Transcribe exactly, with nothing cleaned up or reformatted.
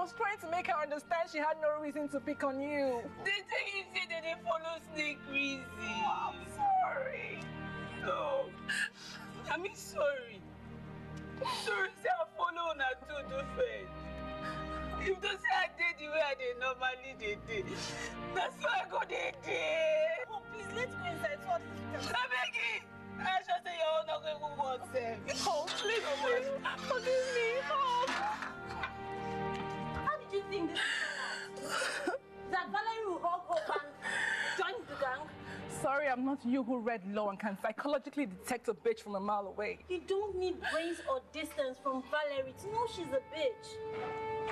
was trying to make her understand she had no reason to pick on you. They tell you say that they follow snake reason. Oh, I'm sorry. No. I mean sorry. Sorry, say I follow on her to do first. If they say I did the way I did normally they did, that's why I go they did. Oh, please, let's go inside. So I'm begging. I should say you're not going to go yourself. Oh, please, please. Forgive me. Oh. How did you think this is that Valerie will hug up and join the gang? Sorry, I'm not you who read law and can psychologically detect a bitch from a mile away. You don't need brains or distance from Valerie to know she's a bitch.